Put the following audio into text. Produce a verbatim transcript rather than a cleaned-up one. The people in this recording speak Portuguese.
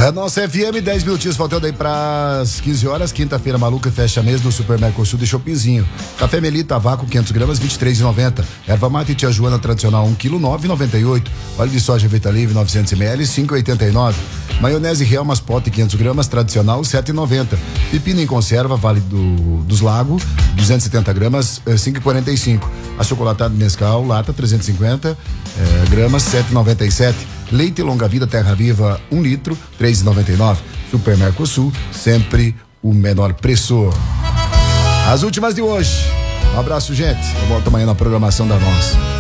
Da nossa F M, dez minutinhos faltando aí pras quinze horas, quinta-feira maluca, fecha mês do Super Mercosul de Shoppingzinho. Café Melita, vácuo, quinhentas gramas, vinte e três reais e noventa centavos. Erva mate Tia Joana tradicional, um quilo, nove reais e noventa e oito centavos. Óleo de soja Vita Livre, novecentos mililitros, cinco reais e oitenta e nove centavos. Maionese Real Maspote, quinhentas gramas, tradicional, sete reais e noventa centavos. Pepino em conserva, Vale do, dos Lagos, duzentas e setenta gramas, cinco reais e quarenta e cinco centavos. Achocolatado Nescau, lata, trezentas e cinquenta eh, gramas, sete reais e noventa e sete centavos. Leite Longa Vida Terra Viva, um litro, três reais e noventa e nove centavos. Super Mercosul, sempre o menor preço. As últimas de hoje. Um abraço, gente. Eu volto amanhã na programação da nossa.